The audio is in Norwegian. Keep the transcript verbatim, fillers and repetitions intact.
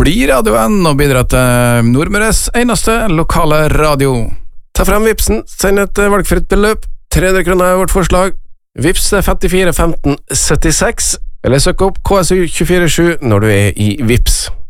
Bli radioen og bidra til Nordmøres eneste lokale radio. Ta frem Vipsen, send et valgfritt beløp, tre hundre kroner er vårt forslag. Vips er femtifire femten syttiseks, eller søk opp K S U to fire sju når du er i Vips.